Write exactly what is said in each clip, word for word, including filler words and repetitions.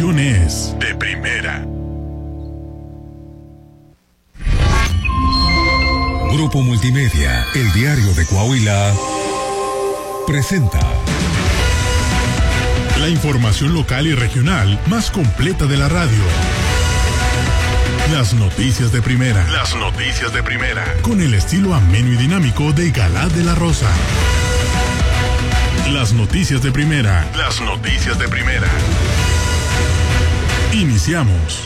información es de primera. Grupo Multimedia, el diario de Coahuila, presenta la información local y regional más completa de la radio. Las noticias de primera. Las noticias de primera. Con el estilo ameno y dinámico de Galad de la Rosa. Las noticias de primera. Las noticias de primera. Iniciamos.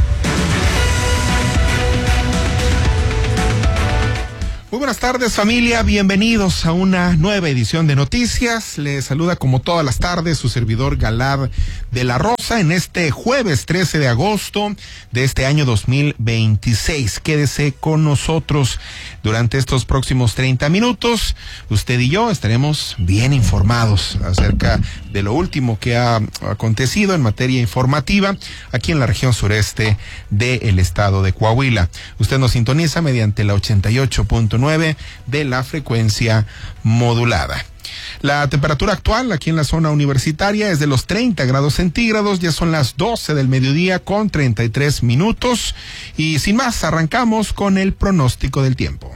Muy buenas tardes, familia, bienvenidos a una nueva edición de Noticias. Les saluda como todas las tardes su servidor Galad de la Rosa en este jueves trece de agosto de este año dos mil veintiséis. Quédese con nosotros durante estos próximos treinta minutos. Usted y yo estaremos bien informados acerca de lo último que ha acontecido en materia informativa aquí en la región sureste del estado de Coahuila. Usted nos sintoniza mediante la ochenta y ocho punto nueve de la frecuencia modulada. La temperatura actual aquí en la zona universitaria es de los treinta grados centígrados, ya son las doce del mediodía con treinta y tres minutos y sin más arrancamos con el pronóstico del tiempo.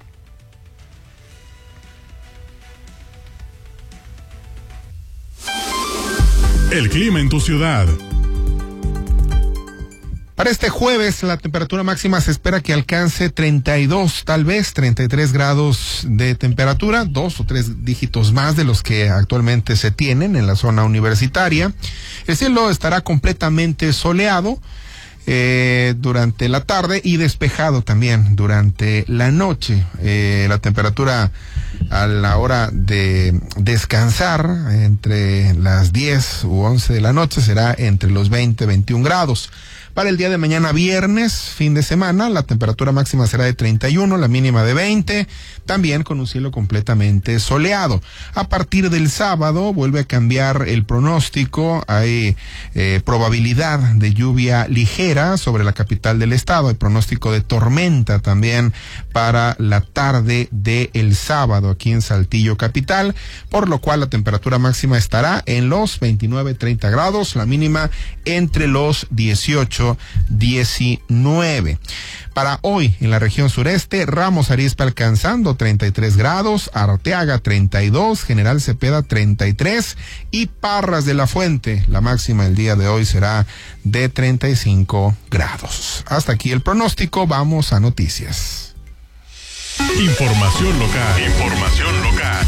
El clima en tu ciudad. Para este jueves la temperatura máxima se espera que alcance treinta y dos, tal vez treinta y tres grados de temperatura, dos o tres dígitos más de los que actualmente se tienen en la zona universitaria. El cielo estará completamente soleado eh, durante la tarde y despejado también durante la noche. Eh, la temperatura a la hora de descansar entre las diez u once de la noche será entre los veinte y veintiún grados. Para el día de mañana viernes, fin de semana, la temperatura máxima será de treinta y uno, la mínima de veinte, también con un cielo completamente soleado. A partir del sábado vuelve a cambiar el pronóstico, hay eh, probabilidad de lluvia ligera sobre la capital del estado, hay pronóstico de tormenta también para la tarde del sábado aquí en Saltillo capital, por lo cual la temperatura máxima estará en los veintinueve a treinta grados, la mínima entre los dieciocho diecinueve. Para hoy en la región sureste, Ramos Arizpe alcanzando treinta y tres grados, Arteaga treinta y dos, General Cepeda treinta y tres y Parras de la Fuente, la máxima el día de hoy será de treinta y cinco grados. Hasta aquí el pronóstico, vamos a noticias. Información local. Información local.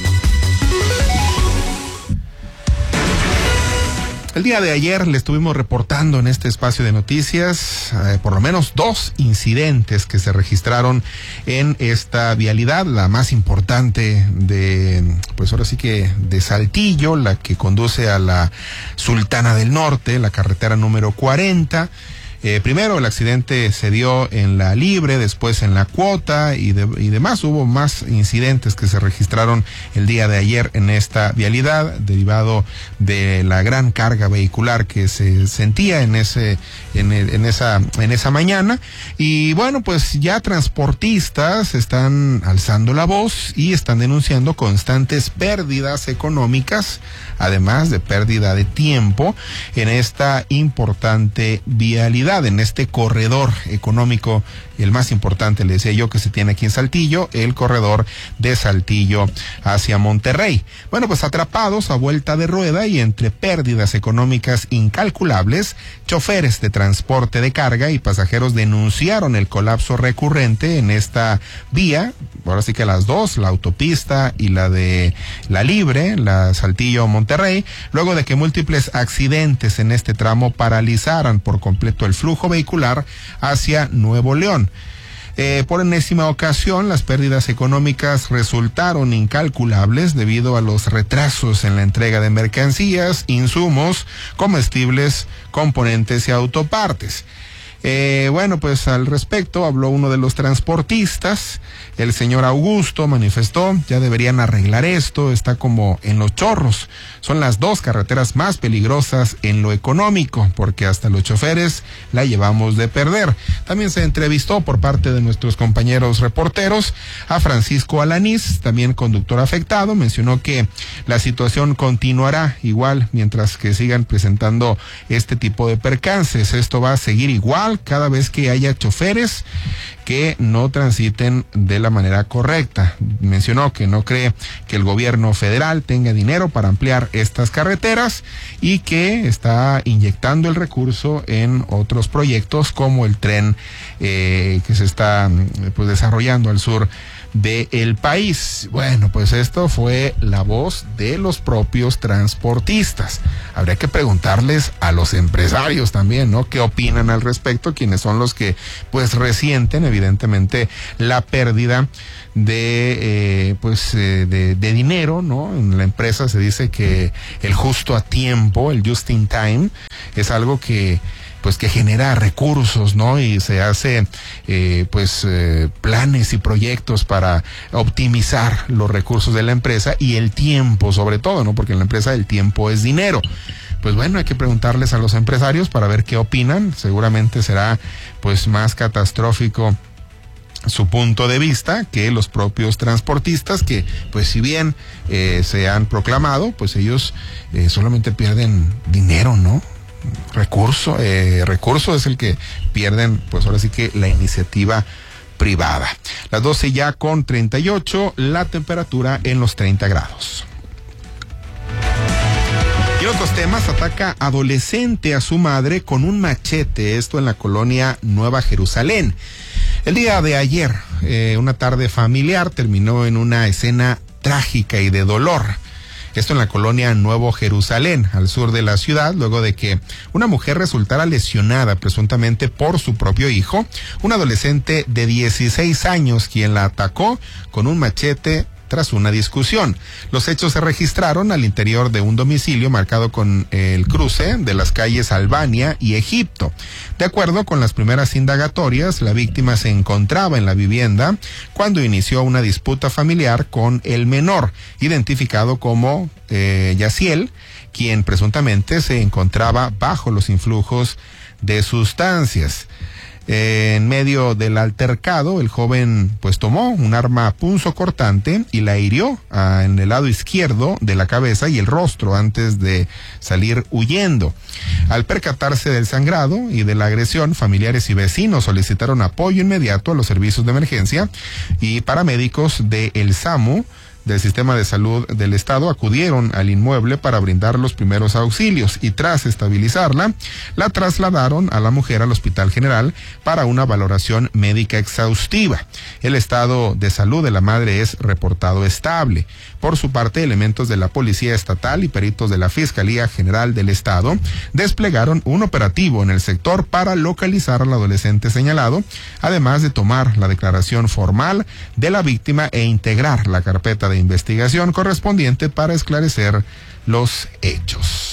El día de ayer le estuvimos reportando en este espacio de noticias eh, por lo menos dos incidentes que se registraron en esta vialidad, la más importante de, pues ahora sí que de Saltillo, la que conduce a la Sultana del Norte, la carretera número cuarenta. Eh, primero el accidente se dio en la Libre, después en la Cuota y, de, y demás. Hubo más incidentes que se registraron el día de ayer en esta vialidad, derivado de la gran carga vehicular que se sentía en ese, en, el, en esa, en esa mañana. Y bueno, pues ya transportistas están alzando la voz y están denunciando constantes pérdidas económicas, además de pérdida de tiempo en esta importante vialidad, en este corredor económico, el más importante, le decía yo, que se tiene aquí en Saltillo, el corredor de Saltillo hacia Monterrey. Bueno, pues atrapados a vuelta de rueda y entre pérdidas económicas incalculables, choferes de transporte de carga y pasajeros denunciaron el colapso recurrente en esta vía, ahora sí que las dos, la autopista y la de la Libre, la Saltillo-Monterrey, luego de que múltiples accidentes en este tramo paralizaran por completo el flujo vehicular hacia Nuevo León. Eh, por enésima ocasión, las pérdidas económicas resultaron incalculables debido a los retrasos en la entrega de mercancías, insumos, comestibles, componentes y autopartes. Eh, bueno, pues al respecto habló uno de los transportistas, el señor Augusto, manifestó, ya deberían arreglar esto, está como en los chorros, son las dos carreteras más peligrosas en lo económico, porque hasta los choferes la llevamos de perder. También se entrevistó por parte de nuestros compañeros reporteros a Francisco Alanís, también conductor afectado, mencionó que la situación continuará igual mientras que sigan presentando este tipo de percances, esto va a seguir igual cada vez que haya choferes que no transiten de la manera correcta. Mencionó que no cree que el gobierno federal tenga dinero para ampliar estas carreteras y que está inyectando el recurso en otros proyectos como el tren eh, que se está pues desarrollando al sur del país. Bueno, pues esto fue la voz de los propios transportistas. Habría que preguntarles a los empresarios también, ¿no? ¿Qué opinan al respecto? Quienes son los que pues resienten evidentemente la pérdida de eh, pues eh, de, de dinero, ¿no? En la empresa se dice que el justo a tiempo, el just in time, es algo que pues que genera recursos, ¿no? Y se hace eh, pues eh, planes y proyectos para optimizar los recursos de la empresa y el tiempo sobre todo, ¿no? Porque en la empresa el tiempo es dinero. Pues bueno, hay que preguntarles a los empresarios para ver qué opinan. Seguramente será pues más catastrófico su punto de vista que los propios transportistas, que pues si bien eh, se han proclamado, pues ellos eh, solamente pierden dinero, ¿no? Recurso, eh, recurso es el que pierden, pues ahora sí que la iniciativa privada. Las doce ya con treinta y ocho, la temperatura en los treinta grados. Y en otros temas, ataca adolescente a su madre con un machete, esto en la colonia Nueva Jerusalén. El día de ayer, eh, una tarde familiar terminó en una escena trágica y de dolor. Esto en la colonia Nuevo Jerusalén, al sur de la ciudad, luego de que una mujer resultara lesionada presuntamente por su propio hijo, un adolescente de dieciséis años quien la atacó con un machete tras una discusión. Los hechos se registraron al interior de un domicilio marcado con el cruce de las calles Albania y Egipto. De acuerdo con las primeras indagatorias, la víctima se encontraba en la vivienda cuando inició una disputa familiar con el menor, identificado como eh, Yaciel, quien presuntamente se encontraba bajo los influjos de sustancias. En medio del altercado, el joven pues tomó un arma punzocortante y la hirió ah, en el lado izquierdo de la cabeza y el rostro antes de salir huyendo. Al percatarse del sangrado y de la agresión, familiares y vecinos solicitaron apoyo inmediato a los servicios de emergencia y paramédicos de El SAMU, del Sistema de Salud del Estado, acudieron al inmueble para brindar los primeros auxilios y tras estabilizarla, la trasladaron a la mujer al Hospital General para una valoración médica exhaustiva. El estado de salud de la madre es reportado estable. Por su parte, elementos de la Policía Estatal y peritos de la Fiscalía General del Estado desplegaron un operativo en el sector para localizar al adolescente señalado, además de tomar la declaración formal de la víctima e integrar la carpeta de investigación correspondiente para esclarecer los hechos.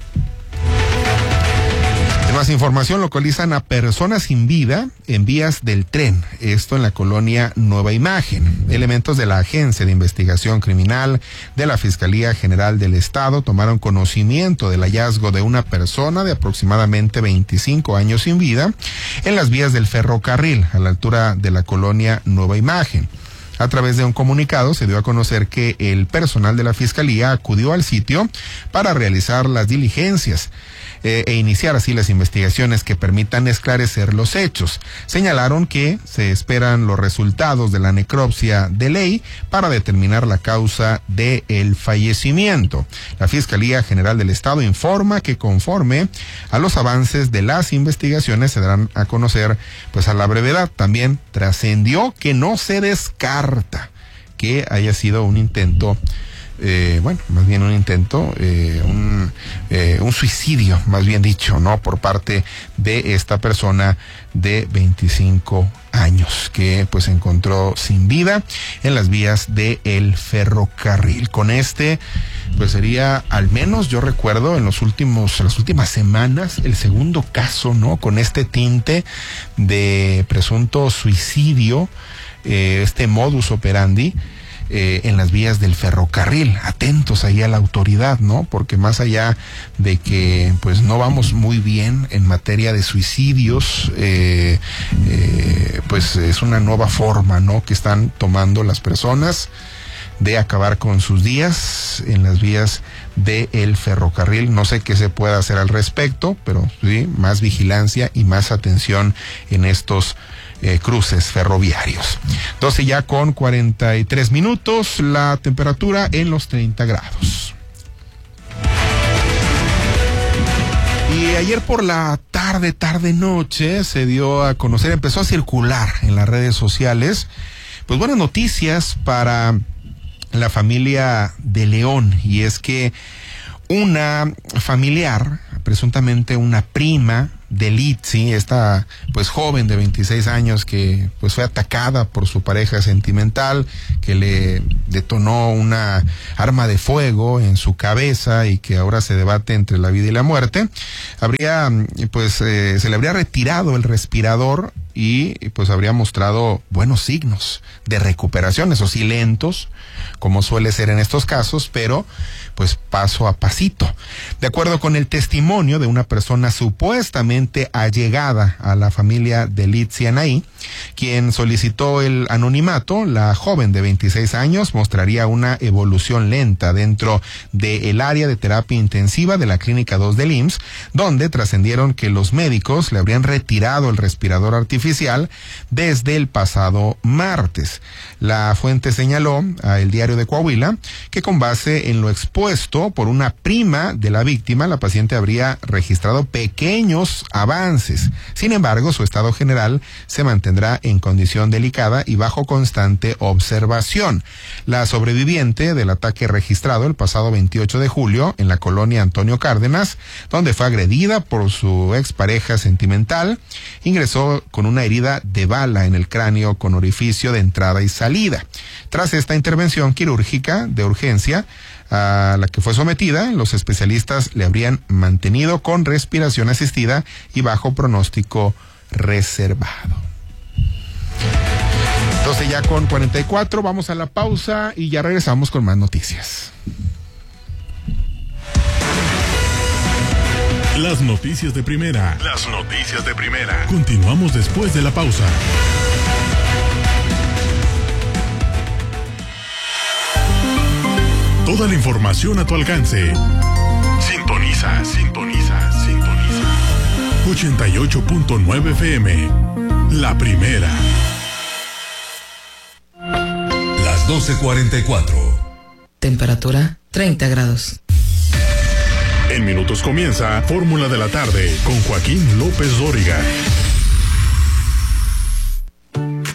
En más información, localizan a personas sin vida en vías del tren, esto en la colonia Nueva Imagen. Elementos de la Agencia de Investigación Criminal de la Fiscalía General del Estado tomaron conocimiento del hallazgo de una persona de aproximadamente veinticinco años sin vida en las vías del ferrocarril a la altura de la colonia Nueva Imagen. A través de un comunicado se dio a conocer que el personal de la Fiscalía acudió al sitio para realizar las diligencias eh, e iniciar así las investigaciones que permitan esclarecer los hechos. Señalaron que se esperan los resultados de la necropsia de ley para determinar la causa del fallecimiento. La Fiscalía General del Estado informa que conforme a los avances de las investigaciones se darán a conocer pues a la brevedad. También trascendió que no se descarta que haya sido un intento, eh, bueno, más bien un intento, eh, un, eh, un suicidio, más bien dicho, ¿no? Por parte de esta persona de veinticinco años que pues se encontró sin vida en las vías del ferrocarril. Con este pues sería, al menos yo recuerdo, en los últimos, en las últimas semanas, el segundo caso, ¿no? Con este tinte de presunto suicidio, eh, este modus operandi, Eh, en las vías del ferrocarril. Atentos ahí a la autoridad, ¿no? Porque más allá de que pues no vamos muy bien en materia de suicidios, eh, eh, pues es una nueva forma, ¿no? Que están tomando las personas de acabar con sus días en las vías del ferrocarril. No sé qué se pueda hacer al respecto, pero sí, más vigilancia y más atención en estos Eh, cruces ferroviarios. doce ya con cuarenta y tres minutos, la temperatura en los treinta grados. Y ayer por la tarde, tarde noche, se dio a conocer, empezó a circular en las redes sociales, pues buenas noticias para la familia de León, y es que una familiar, presuntamente una prima de Litsi, esta pues joven de veintiséis años que pues fue atacada por su pareja sentimental, que le detonó una arma de fuego en su cabeza y que ahora se debate entre la vida y la muerte, habría pues eh, se le habría retirado el respirador y pues habría mostrado buenos signos de recuperación, eso sí lentos, como suele ser en estos casos, pero pues paso a pasito. De acuerdo con el testimonio de una persona supuestamente allegada a la familia de Litsi Anaí, quien solicitó el anonimato, la joven de veintiséis años mostraría una evolución lenta dentro del área de terapia intensiva de la Clínica dos del I M S S, donde trascendieron que los médicos le habrían retirado el respirador artificial desde el pasado martes. La fuente señaló a El Diario de Coahuila que con base en lo expuesto por una prima de la víctima, la paciente habría registrado pequeños avances. Sin embargo, su estado general se mantendrá en condición delicada y bajo constante observación. La sobreviviente del ataque registrado el pasado veintiocho de julio en la colonia Antonio Cárdenas, donde fue agredida por su expareja sentimental, ingresó con una herida de bala en el cráneo con orificio de entrada y salida. Tras esta intervención quirúrgica de urgencia a la que fue sometida, los especialistas le habrían mantenido con respiración asistida y bajo pronóstico reservado. Entonces ya con cuarenta y cuatro, vamos a la pausa y ya regresamos con más noticias. Las noticias de primera. Las noticias de primera. Continuamos después de la pausa. Toda la información a tu alcance. Sintoniza, sintoniza, sintoniza. ochenta y ocho punto nueve F M. La primera. Las doce cuarenta y cuatro. Temperatura treinta grados. En minutos comienza Fórmula de la Tarde con Joaquín López Dóriga.